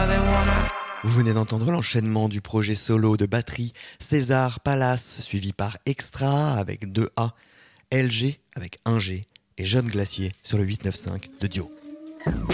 Vous venez d'entendre l'enchaînement du projet solo de batterie César Palace, suivi par Extra avec 2A, LG avec 1G et Jeune Glacier sur le 895 de Dio.